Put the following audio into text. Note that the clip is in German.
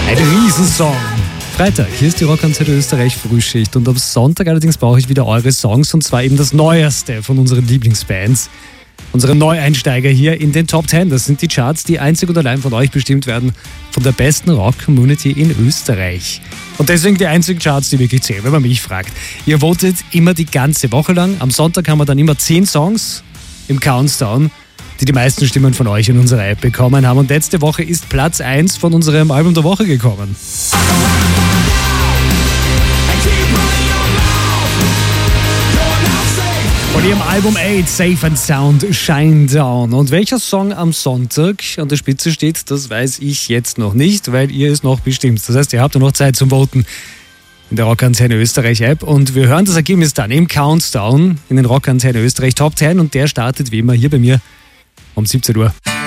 Ein Riesensong. Freitag, hier ist die Rockantenne Österreich Frühschicht und am Sonntag allerdings brauche ich wieder eure Songs und zwar eben das Neueste von unseren Lieblingsbands. Unsere Neueinsteiger hier in den Top 10. Das sind die Charts, die einzig und allein von euch bestimmt werden, von der besten Rock-Community in Österreich. Und deswegen die einzigen Charts, die wirklich zählen, wenn man mich fragt. Ihr votet immer die ganze Woche lang. Am Sonntag haben wir dann immer 10 Songs im Countdown, die meisten Stimmen von euch in unserer App bekommen haben. Und letzte Woche ist Platz 1 von unserem Album der Woche gekommen. Von ihrem Album 8, Safe and Sound, Shinedown. Und welcher Song am Sonntag an der Spitze steht, das weiß ich jetzt noch nicht, weil ihr es noch bestimmt. Das heißt, ihr habt ja noch Zeit zum Voten in der Rockantenne Österreich App. Und wir hören das Ergebnis dann im Countdown in den Rockantenne Österreich Top 10. Und der startet wie immer hier bei mir um 17 Uhr.